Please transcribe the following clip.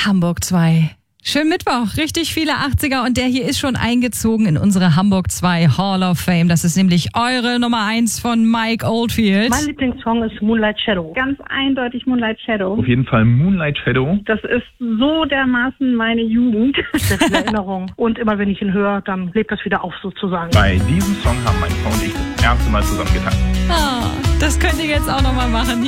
Hamburg 2. Schönen Mittwoch, richtig viele 80er und der hier ist schon eingezogen in unsere Hamburg 2 Hall of Fame. Das ist nämlich eure Nummer 1 von Mike Oldfield. Mein Lieblingssong ist Moonlight Shadow. Ganz eindeutig Moonlight Shadow. Auf jeden Fall Moonlight Shadow. Das ist so dermaßen meine Jugend. Sehr viele Erinnerungen. Und immer wenn ich ihn höre, dann lebt das wieder auf sozusagen. Bei diesem Song haben mein Frau und ich das erste Mal zusammen getanzt. Das könnt ihr jetzt auch nochmal machen.